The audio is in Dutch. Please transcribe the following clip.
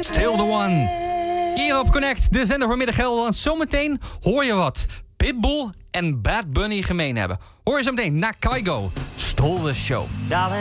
Still the One. Hier op Connect, de zender van Middag Gelderland. Zometeen hoor je wat Pitbull en Bad Bunny gemeen hebben. Hoor je zo meteen naar Kygo. Stole the Show.